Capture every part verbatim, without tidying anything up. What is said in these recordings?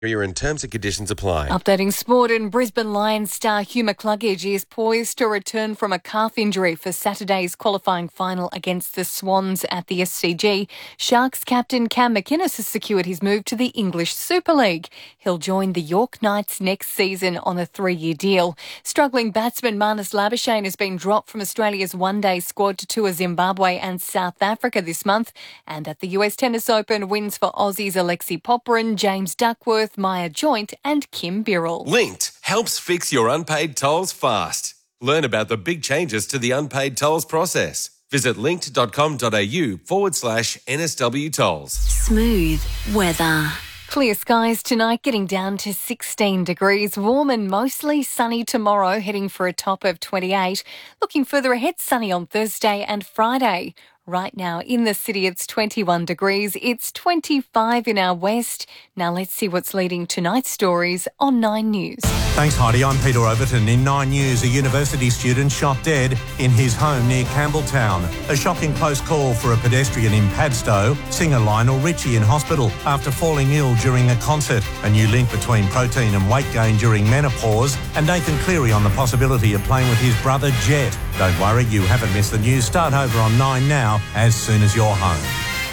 Your and terms and conditions apply. Updating sport, and Brisbane Lions star Hugh McCluggage is poised to return from a calf injury for Saturday's qualifying final against the Swans at the S C G. Sharks captain Cam McInnes has secured his move to the English Super League. He'll join the York Knights next season on a three-year deal. Struggling batsman Marnus Labuschagne has been dropped from Australia's one-day squad to tour Zimbabwe and South Africa this month. And at the U S Tennis Open, wins for Aussies Alexei Popyrin, James Duckworth, Maya Joint and Kim Birrell. Linked helps fix your unpaid tolls fast. Learn about the big changes to the unpaid tolls process. Visit linked.com.au forward slash NSW tolls. Smooth weather. Clear skies tonight, getting down to sixteen degrees. Warm and mostly sunny tomorrow, heading for a top of twenty-eight. Looking further ahead, sunny on Thursday and Friday. Right now in the city, it's twenty-one degrees. It's twenty-five in our west. Now let's see what's leading tonight's stories on Nine News. Thanks, Heidi. I'm Peter Overton. In Nine News, a university student shot dead in his home near Campbelltown. A shocking close call for a pedestrian in Padstow. Singer Lionel Richie in hospital after falling ill during a concert. A new link between protein and weight gain during menopause. And Nathan Cleary on the possibility of playing with his brother Jet. Don't worry, you haven't missed the news. Start over on Nine now, as soon as you're home.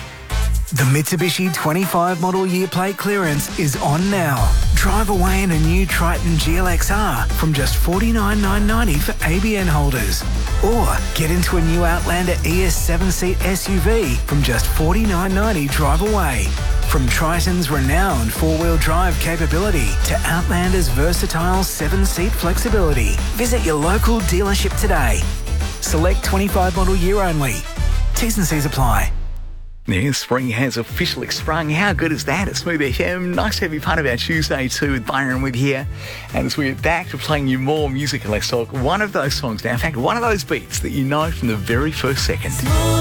The Mitsubishi twenty-five model year plate clearance is on now. Drive away in a new Triton G L X R from just forty-nine thousand nine hundred ninety dollars for A B N holders. Or get into a new Outlander E S seven-seat S U V from just forty-nine thousand nine hundred ninety dollars drive away. From Triton's renowned four-wheel drive capability to Outlander's versatile seven-seat flexibility. Visit your local dealership today. Select twenty-five model year only. T's and C's apply. Yeah, spring has officially sprung. How good is that? It's Smooth F M. Nice to have you part of our Tuesday too with Byron with here. And as we're back to playing you more music and let's talk, one of those songs now, in fact, one of those beats that you know from the very first second.